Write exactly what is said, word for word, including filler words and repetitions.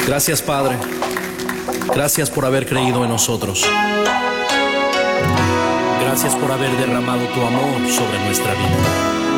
Gracias, Padre. Gracias por haber creído en nosotros. Gracias por haber derramado tu amor sobre nuestra vida.